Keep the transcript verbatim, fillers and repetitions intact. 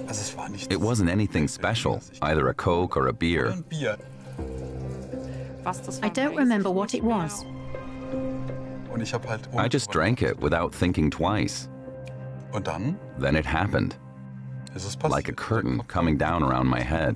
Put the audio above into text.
It wasn't anything special, either a Coke or a beer. I don't remember what it was. I just drank it without thinking twice. Then it happened, like a curtain coming down around my head.